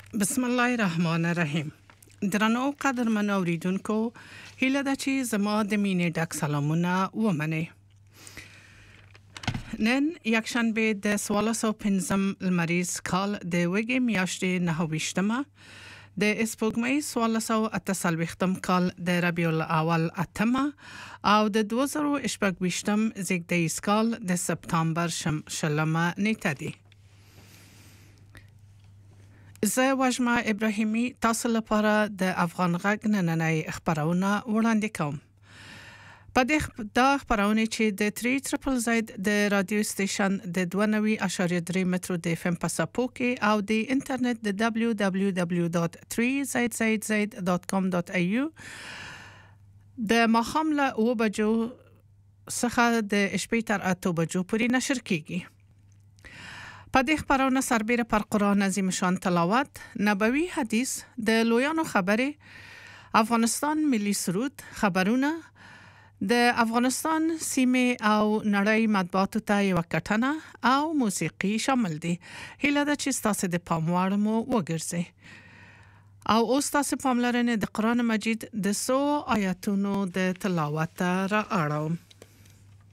بسم الله الرحمن الرحیم. درنو قدرمن اوریدونکو، هیله ده چې زما د مینې ډک سلامونه ومنئ. نن یکشنبه د 1405 لمریز کال د وګې میاشتې 29مه د اسپوږمۍ 1448 کال د ربیع الاول 8مه او د 2028 زیږدیز کال د سپتامبر شلمه نیټه دی. زه وژما ابراهیمی تاسو لپاره د افغان غږ نننۍ خبرونه وړاندې کوم. په دې خبرونه چې د 3ZZZ د رادیو سټیشن د 92.3 مترو د FM په سپو کې او د انټرنیټ د www.3zzz.com.au د ماښام له 2 بجو څخه د شپې تر 8 بجو پورې نشر کیږي. په دې خبرونه سربېره پر قرآن عظیم شان تلاوت، نبوي حدیث، د لویانو خبرې، افغانستان ملي سرود، خبرونه، د افغانستان سیمه او نړۍ مطبوعاتو ته یو کټنه او موسیقي شامل دي. هیله ده چې تاسو د پام وړ مو وګرځي. او اوس تاسو پاملرنه د قرآن مجید د 100 آیاتونو د تلاوت را اړوم.